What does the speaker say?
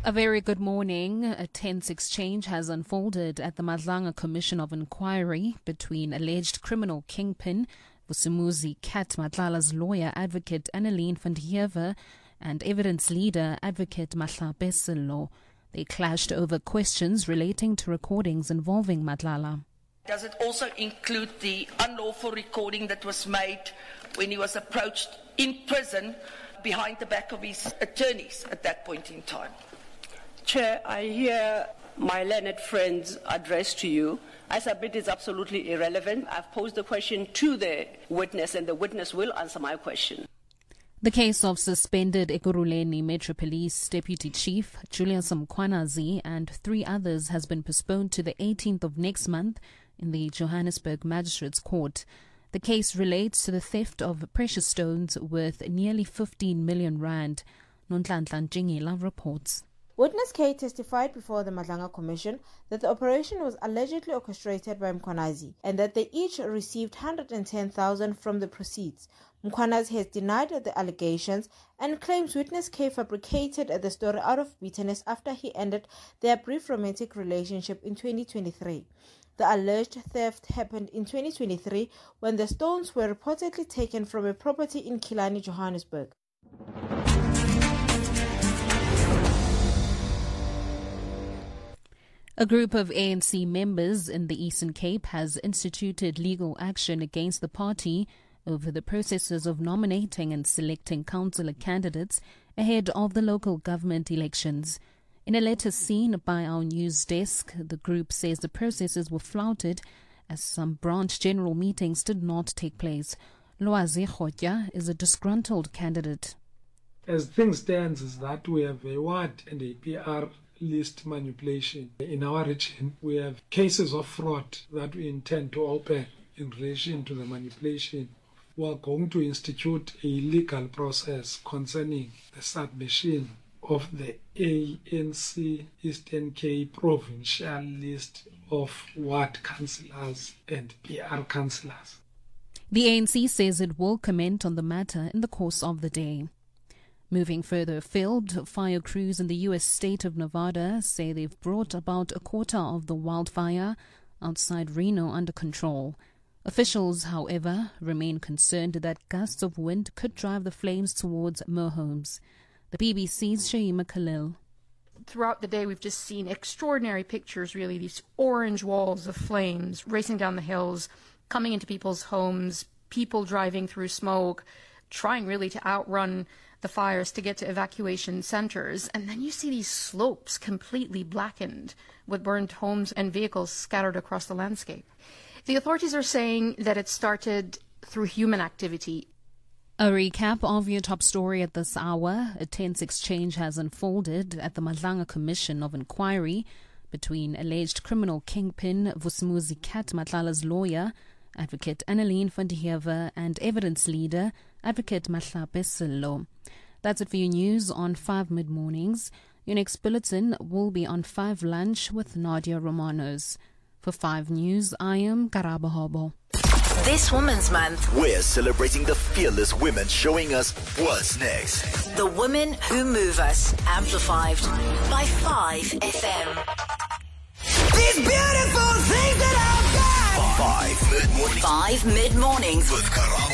A very good morning. A tense exchange has unfolded at the Madlanga Commission of Inquiry between alleged criminal kingpin Vusumuzi Kat Matlala's lawyer advocate Annelien van der Heever and evidence leader advocate Mahla Bessello. They clashed over questions relating to recordings involving Matlala. Does it also include the unlawful recording that was made when he was approached in prison behind the back of his attorneys at that point in time? Chair, I hear my learned friend's address to you. I submit it's absolutely irrelevant. I've posed the question to the witness and the witness will answer my question. The case of suspended Ekurhuleni Metro Police Deputy Chief Julius Mkhwanazi and 3 others has been postponed to the 18th of next month in the Johannesburg Magistrates Court. The case relates to the theft of precious stones worth nearly 15 million rand. Nonhlanhla Njingila reports. Witness K testified before the Madlanga Commission that the operation was allegedly orchestrated by Mkhwanazi and that they each received 110,000 from the proceeds. Mkhwanazi has denied the allegations and claims Witness K fabricated the story out of bitterness after he ended their brief romantic relationship in 2023. The alleged theft happened in 2023 when the stones were reportedly taken from a property in Killarney, Johannesburg. A group of ANC members in the Eastern Cape has instituted legal action against the party over the processes of nominating and selecting councillor candidates ahead of the local government elections. In a letter seen by our news desk, the group says the processes were flouted as some branch general meetings did not take place. Loazi Khotya is a disgruntled candidate. As things stand is that we have a ward and a PR list manipulation. In our region, we have cases of fraud that we intend to open in relation to the manipulation. We are going to institute a legal process concerning the submission of the ANC Eastern Cape provincial list of ward councillors and PR councillors. The ANC says it will comment on the matter in the course of the day. Moving further afield, fire crews in the U.S. state of Nevada say they've brought about a quarter of the wildfire outside Reno under control. Officials, however, remain concerned that gusts of wind could drive the flames towards more homes. The BBC's Shaima Khalil. Throughout the day, we've just seen extraordinary pictures, really, these orange walls of flames racing down the hills, coming into people's homes, people driving through smoke, trying really to outrun the fires to get to evacuation centers. And then you see these slopes completely blackened with burned homes and vehicles scattered across the landscape. The authorities are saying that it started through human activity. A recap of your top story at this hour. A tense exchange has unfolded at the Madlanga Commission of Inquiry between alleged criminal kingpin Vusumuzi Kat Matlala's lawyer, advocate Annelien van der Heever, and evidence leader, advocate Mahla Bessello. That's it for your news on 5 Mid-Mornings. Your next bulletin will be on 5 Lunch with Nadia Romanos. For 5 News, I am Karaba Hobo. This Women's Month, we're celebrating the fearless women showing us what's next. The women who move us, amplified by 5 FM. These beautiful things that I've got. 5 Mid-Mornings. 5 Mid-Mornings with Karaba.